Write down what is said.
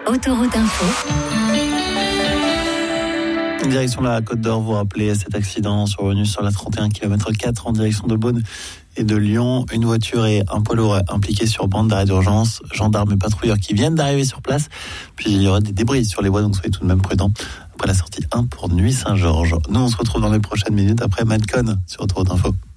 Autoroute Info. Direction la Côte d'Or, vous rappelez cet accident survenu sur la 31 km 4 en direction de Beaune et de Lyon. Une voiture et un poids lourd impliqués sur bande d'arrêt d'urgence. Gendarmes et patrouilleurs qui viennent d'arriver sur place. Puis il y aura des débris sur les voies, donc soyez tout de même prudents. Après la sortie 1 pour Nuit Saint-Georges. Nous, on se retrouve dans les prochaines minutes après Madcon sur Autoroute Info.